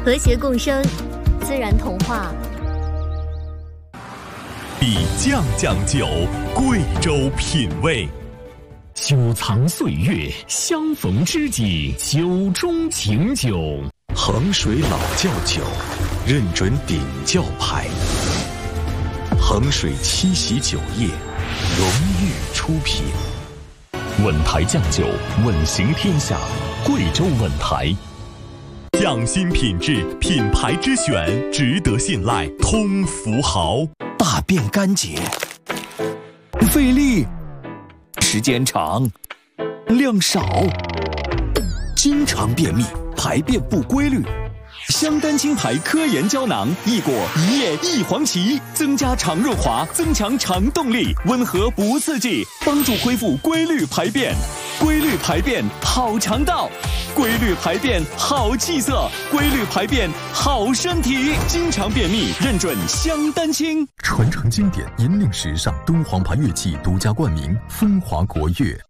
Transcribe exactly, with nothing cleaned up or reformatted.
和谐共生，自然童话。 比酱酱酒，贵州品味。 久藏岁月，相逢知己，酒中情酒。 衡水老窖酒，认准顶窖牌。衡水七喜酒业，荣誉出品。 稳台酱酒，稳行天下。贵州稳台。 匠心品质，品牌之选，值得信赖，通福豪。 大便干结，费力，时间长，量少，经常便秘，排便不规律。香丹青牌科研胶囊，益果一叶一黄芪，增加肠润滑，增强肠动力，温和不刺激，帮助恢复规律排便。规律排便好肠道，规律排便好气色，规律排便好身体。经常便秘，认准香丹青。 传承经典，引领时尚，敦煌牌乐器独家冠名，风华国乐。